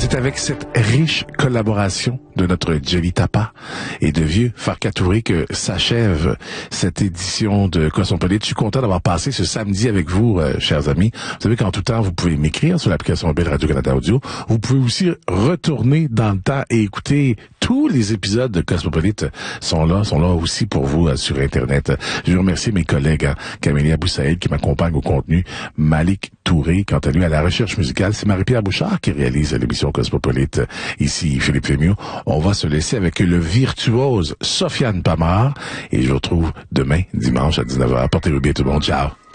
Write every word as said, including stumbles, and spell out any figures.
C'est avec cette riche collaboration de notre Jelly Tapa et de Vieux Farcatouré que s'achève cette édition de Cosmopolite. Je suis content d'avoir passé ce samedi avec vous, euh, chers amis. Vous savez qu'en tout temps, vous pouvez m'écrire sur l'application mobile Radio-Canada Audio. Vous pouvez aussi retourner dans le temps et écouter tous les épisodes de Cosmopolite sont là, sont là aussi pour vous euh, sur Internet. Je veux remercier mes collègues, hein, Camélia Boussaïd qui m'accompagne au contenu, Malik Touré, quant à lui à la recherche musicale. C'est Marie-Pierre Bouchard qui réalise l'émission Cosmopolite. Ici, Philippe Fémieux. On va se laisser avec le virtuose Sofiane Pamar et je vous retrouve demain, dimanche à dix-neuf heures. Portez-vous bien tout le monde. Ciao.